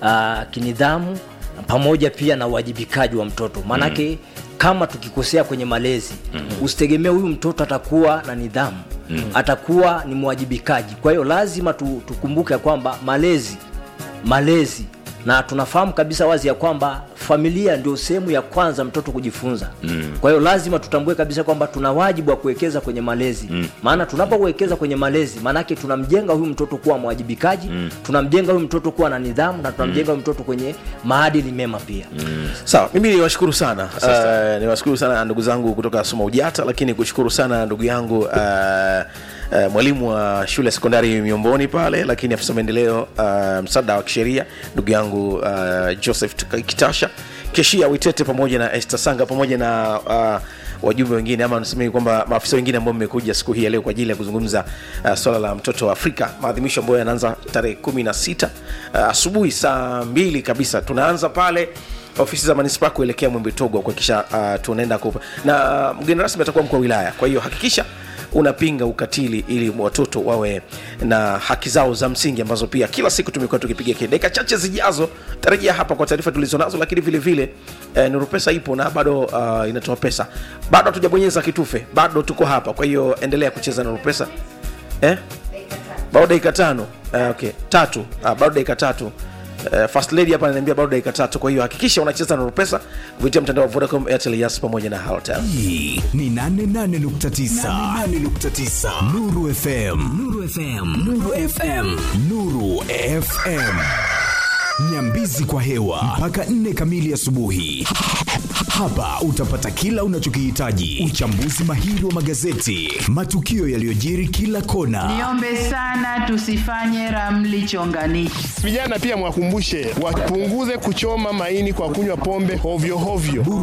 kinidhamu pamoja pia na uwajibikaji wa mtoto. Manake kama tukikosea kwenye malezi, usitegemee huyu mtoto atakuwa na nidhamu, atakuwa ni mwajibikaji. Kwa hiyo lazima tukumbuke kwamba malezi na tunafahamu kabisa wazi ya kwamba familia ndio sehemu ya kwanza mtoto kujifunza. Kwa hiyo lazima tutambue kabisa kwamba tuna wajibu wa kuwekeza kwenye malezi. Maana tunapowekeza kwenye malezi, maana yake tunamjenga huyu mtoto kuwa mwajibikaji, tunamjenga huyu mtoto kuwa na nidhamu, na tunamjenga huyu mtoto kwenye maadili mema pia. Sawa, mimi niwashukuru sana. Niwashukuru sana ndugu zangu kutoka Soma Ujata, lakini kushukuru sana ndugu yangu mwalimu wa shule ya sekondari Miomboni pale, lakini afisa maendeleo msaada wa kisheria ndugu yangu Joseph Kitasha, Keshia Witete pamoja na Esther Sanga pamoja na wajumbe wengine, ama nasema kwamba maafisa wengine ambao mmekuja siku hii leo kwa ajili ya kuzungumza swala la mtoto wa Afrika, maadhimisho ambayo yanaanza tarehe 16 asubuhi saa 2 kabisa. Tunaanza pale ofisi za manispaa kuelekea Mwembe Togo kuhakikisha tunaenda na mgeni rasmi atakuwa mkuu wa wilaya. Kwa hiyo hakikisha unapinga ukatili ili watoto wawe na haki zao za msingi ambazo pia kila siku tumekuwa tukipiga kelele. Dakika chache zijazo tarajia hapa kwa taarifa tulizonazo, lakini vile vile Nuru Pesa ipo na bado inatoa pesa. Bado hatujabonyeza kitufe, bado tuko hapa. Kwa hiyo endelea kucheza Nuru Pesa. Bado dakika 5. Okay, 3. Bado dakika 3. First lady hapa ananiambia bado dakika 3. Kwa hiyo hakikisha unacheza Nuru Pesa kupitia mtandao wa Vodacom, Airtel, Yas pamoja na Halotel. Hii ni 88.9 Nuru FM. Nuru FM. Nuru FM. Nuru FM. Nyambizi kwa hewa mpaka 4 kamili asubuhi. Hapa utapata kila unachokihitaji: uchambuzi mahiri wa magazeti, matukio yaliyojiri kila kona. Niombe sana tusifanye ramli chonganishi. Vijana pia mwakumbushe wapunguze kuchoma maini kwa kunywa pombe hovyo hovyo.